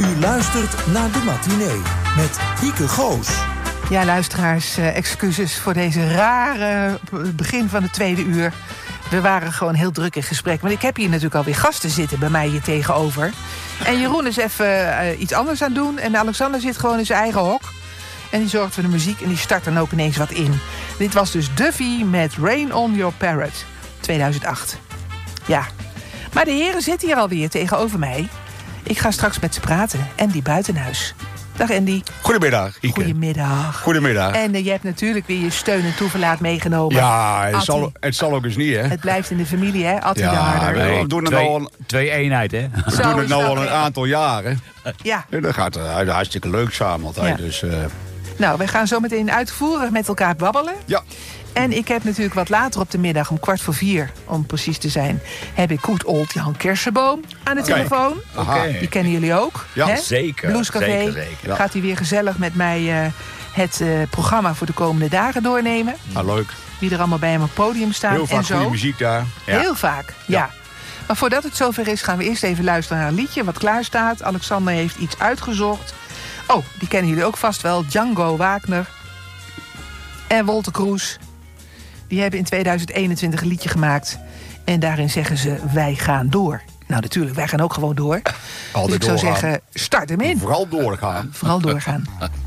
U luistert naar De Matinee met Wieke Goos. Ja, luisteraars, excuses voor deze rare begin van het tweede uur. We waren gewoon heel druk in gesprek. Want ik heb hier natuurlijk alweer gasten zitten bij mij hier tegenover. En Jeroen is even iets anders aan het doen. En Alexander zit gewoon in zijn eigen hok. En die zorgt voor de muziek en die start dan ook ineens wat in. Dit was dus Duffy met Rain on Your Parrot, 2008. Ja, maar de heren zitten hier alweer tegenover mij. Ik ga straks met ze praten. Andy Buitenhuis. Dag Andy. Goedemiddag, Ike. Goedemiddag. Goedemiddag. En je hebt natuurlijk weer je steun en toeverlaat meegenomen. Ja, het zal ook eens niet, hè? Het blijft in de familie, hè? Attie de Harder. We doen het al twee eenheid, hè? we doen het nou al een aantal jaren. Ja. En dat gaat hartstikke leuk samen altijd. Ja. Dus, Nou, we gaan zo meteen uitvoerig met elkaar babbelen. ja. En ik heb natuurlijk wat later op de middag, om 3:15, om precies te zijn, heb ik Good Old Jan Kersenboom aan de telefoon. Aha. Die kennen jullie ook. Ja, hè? zeker. Bluescafé. Zeker. Ja. Gaat hij weer gezellig met mij het programma voor de komende dagen doornemen. Leuk. Wie er allemaal bij hem op het podium staan. Heel vaak en zo. goede muziek daar. Ja. Heel vaak, ja. Maar voordat het zover is, gaan we eerst even luisteren naar een liedje wat klaar staat. Alexander heeft iets uitgezocht. Oh, die kennen jullie ook vast wel. Django Wagner en Wolter Kroes. Die hebben in 2021 een liedje gemaakt. En daarin zeggen ze, wij gaan door. Nou, natuurlijk, wij gaan ook gewoon door. Altijd dus ik zou doorgaan. zeggen, start hem in. Vooral doorgaan. Vooral doorgaan.